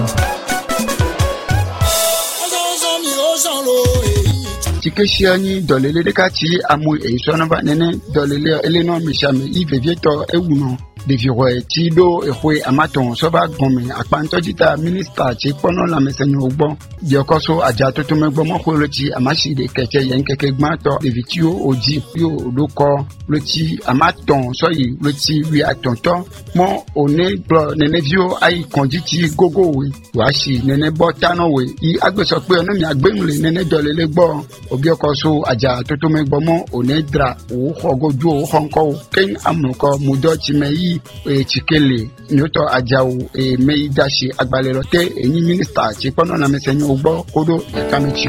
Tikeshiani dolele dekati amu eisona ba nene dolele eleno mishame ivevieto ewuno deviro tido ehwe amaton soba gome akpantojita minister ti pono la mesenyo ogbo diokoso aja toto megbo mokolo ti amashi de keke yenkeke gmato devitio oji yo loko loti amaton soyi loti wi atonto mo one bro nene vio ai konjiti gogo we washi nene botano we I agbeso pe ono mi agbemule nene dolele gbo obiokoso aja toto megbo mo one dra o hogoju o honko ken amuko mudo ti meyi chikele nyoto ajawu meidashi agbalero te enyi minister ti pono na mesenyo ogbo kodo e kamichi